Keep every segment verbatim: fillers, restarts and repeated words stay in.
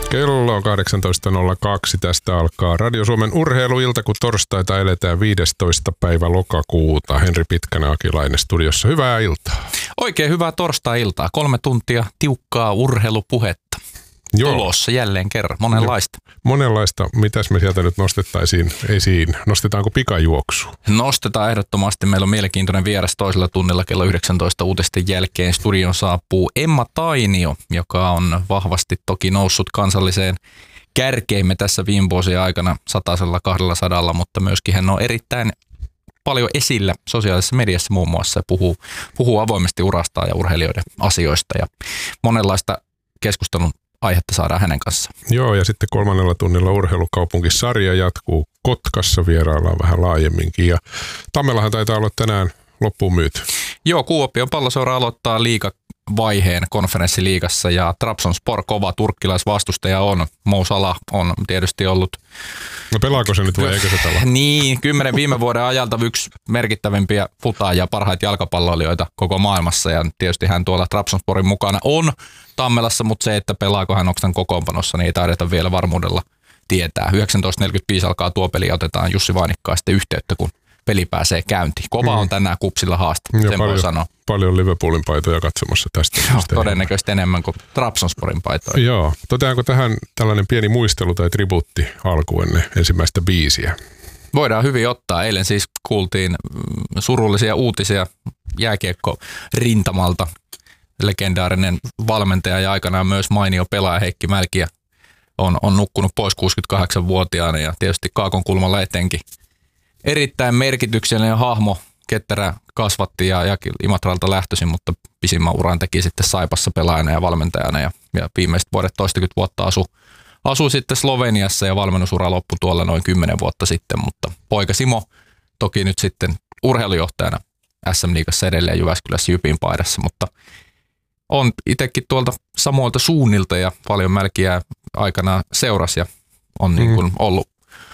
Kello on kahdeksantoista nolla kaksi. Tästä alkaa Radio Suomen urheiluilta, kun torstaita eletään viidestoista päivä lokakuuta. Henri Pitkänen, Akilainen studiossa. Hyvää iltaa. Oikein hyvää torstai-iltaa. Kolme tuntia tiukkaa urheilupuhetta. Joo. Tulossa jälleen kerran. Monenlaista. Joo. Monenlaista. Mitäs me sieltä nyt nostettaisiin esiin? Nostetaanko pikajuoksu? Nostetaan ehdottomasti. Meillä on mielenkiintoinen vieras toisella tunnilla kello yhdeksäntoista uutisten jälkeen. Studion saapuu Emma Tainio, joka on vahvasti toki noussut kansalliseen kärkeimme tässä viime vuosien aikana satasella kahdella sadalla, mutta myöskin hän on erittäin paljon esillä sosiaalisessa mediassa muun muassa ja puhuu, puhuu avoimesti urastaan ja urheilijoiden asioista ja monenlaista keskustelun aihetta saadaan hänen kanssaan. Joo, ja sitten kolmannella tunnilla urheilukaupunkisarja jatkuu Kotkassa, vieraillaan vähän laajemminkin. Ja Tammellahan taitaa olla tänään loppuun myyty. Joo, Kuopion Palloseura aloittaa liigavaiheen konferenssiliigassa ja Trabzonspor kova turkkilaisvastustaja on. Mo Salah on tietysti ollut... No pelaako se nyt vai eikö se pelaa? Niin, kymmenen viime vuoden ajalta yksi merkittävimpiä futaajia, parhaita jalkapalloilijoita koko maailmassa ja tietysti hän tuolla Trabzonsporin mukana on Tammelassa, mutta se, että pelaako hän onko tämän kokoonpanossa, niin ei taideta vielä varmuudella tietää. yhdeksäntoista neljäkymmentäviisi alkaa tuo peli ja otetaan Jussi Vainikkaa sitten yhteyttä, kun peli pääsee käyntiin. Kova on tänään Kupsilla haaste, ja sen paljon, voi sanoa. Paljon Liverpoolin paitoja katsomassa tästä. Joo, todennäköisesti enemmän kuin Trabzonsporin paitoja. Joo. Toteanko tähän tällainen pieni muistelu tai tribuutti alkuun ennen ensimmäistä biisiä? Voidaan hyvin ottaa. Eilen siis kuultiin surullisia uutisia jääkiekko rintamalta. Legendaarinen valmentaja ja aikanaan myös mainio pelaaja Heikki Mälkiä on, on nukkunut pois kuusikymmentäkahdeksanvuotiaana ja tietysti Kaakon kulmalla etenkin. Erittäin merkityksellinen hahmo, ketterä kasvatti ja, ja Imatralta lähtöisin, mutta pisimmän uran teki sitten Saipassa pelaajana ja valmentajana ja, ja viimeiset vuodet toistakymmentä vuotta asui asu sitten Sloveniassa ja valmennusura loppui tuolla noin kymmenen vuotta sitten, mutta poika Simo toki nyt sitten urheilujohtajana S M-liigassa edelleen Jyväskylässä Jypin paidassa, mutta on itsekin tuolta samoilta suunnilta ja paljon Mälkiä aikanaan seurasi ja on niin kuin ollut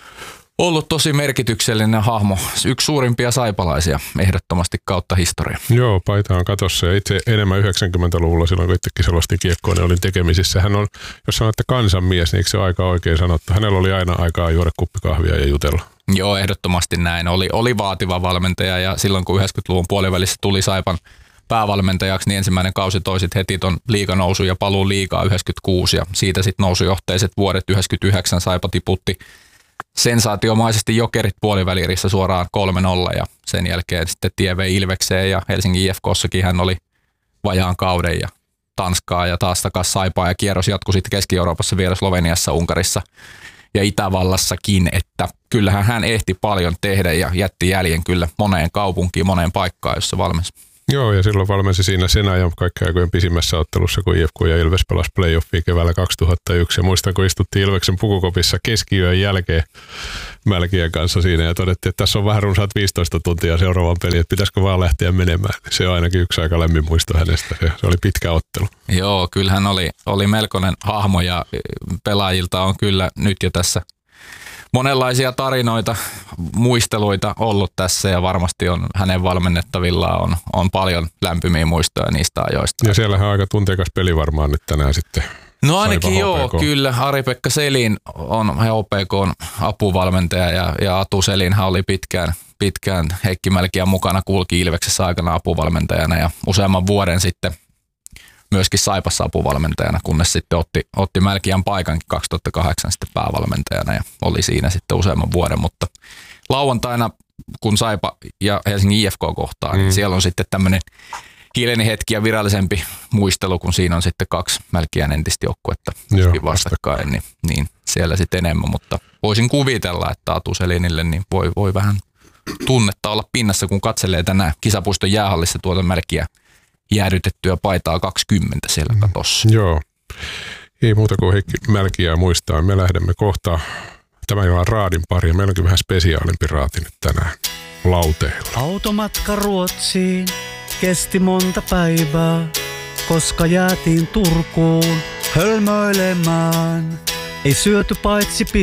Ollut tosi merkityksellinen hahmo. Yksi suurimpia saipalaisia ehdottomasti kautta historia. Joo, paita on katossa ja itse enemmän yhdeksänkymmentäluvulla silloin, kun itsekin selostin kiekkoon, niin olin tekemisissä. Hän on, jos sanotte kansanmies, niin eikö se ole aika oikein sanottu? Hänellä oli aina aikaa juoda kuppikahvia ja jutella. Joo, ehdottomasti näin. Oli, oli vaativa valmentaja ja silloin kun yhdeksänkymmentäluvun puolivälissä tuli Saipan päävalmentajaksi, niin ensimmäinen kausi toisit heti ton liiganousu ja paluu liigaa yhdeksänkymmentäkuusi ja siitä sitten nousujohteiset vuodet yhdeksänkymmentäyhdeksän Saipa tiputti sensaatiomaisesti Jokerit puolivälirissä suoraan kolme nolla ja sen jälkeen sitten tie vei Ilvekseen ja Helsingin I F K:ssakin hän oli vajaan kauden ja Tanskaa ja taas takas Saipaa ja kierros jatkui sitten Keski-Euroopassa vielä Sloveniassa, Unkarissa ja Itävallassakin, että kyllähän hän ehti paljon tehdä ja jätti jäljen kyllä moneen kaupunkiin, moneen paikkaan, jossa valmensi. Joo, ja silloin valmensi siinä Sena ja kaikkien aikojen pisimmässä ottelussa, kun I F K ja Ilves pelasi playoffia keväällä kaksituhattayksi. Ja muistan, kun istuttiin Ilveksen pukukopissa keskiyön jälkeen Mälkien kanssa siinä ja todettiin, että tässä on vähän runsaat viisitoista tuntia seuraavan peliin, että pitäisikö vaan lähteä menemään. Se on ainakin yksi aika lämmin muisto hänestä. Se, se oli pitkä ottelu. Joo, kyllähän oli, oli melkoinen hahmo ja pelaajilta on kyllä nyt jo tässä monenlaisia tarinoita, muisteluita ollut tässä ja varmasti on hänen valmennettavillaan on, on paljon lämpimiä muistoja niistä ajoista. Ja siellähän on aika tunteikas peli varmaan nyt tänään sitten. No ainakin joo, kyllä. Ari-Pekka Selin on H P K:n apuvalmentaja ja, ja Atu Selinhän oli pitkään, pitkään Heikki Mälkiä mukana, kulki Ilveksessä aikana apuvalmentajana ja useamman vuoden sitten myöskin Saipassa apuvalmentajana, kunnes sitten otti, otti Mälkiän paikankin kaksituhattakahdeksan sitten päävalmentajana ja oli siinä sitten useamman vuoden, mutta lauantaina kun Saipa ja Helsingin I F K kohtaa, mm. niin siellä on sitten tämmöinen hiljainen hetki ja virallisempi muistelu, kun siinä on sitten kaksi Mälkiän entistä joukkuetta vastakkain, niin, niin siellä sitten enemmän, mutta voisin kuvitella, että Atu Selinille niin voi, voi vähän tunnetta olla pinnassa, kun katselee tänään Kisapuiston jäähallissa tuota Mälkiä jäädytettyä paitaa kaksikymmentä siellä katossa. Mm, joo. Ei muuta kuin Heikki Mälkiä muistaa. Me lähdemme kohta tämän illan raadin pari. Meillä onkin vähän spesiaalimpi raati nyt tänään lauteilla. Automatka Ruotsiin kesti monta päivää, koska jäätiin Turkuun hölmöilemään. Ei syöty paitsi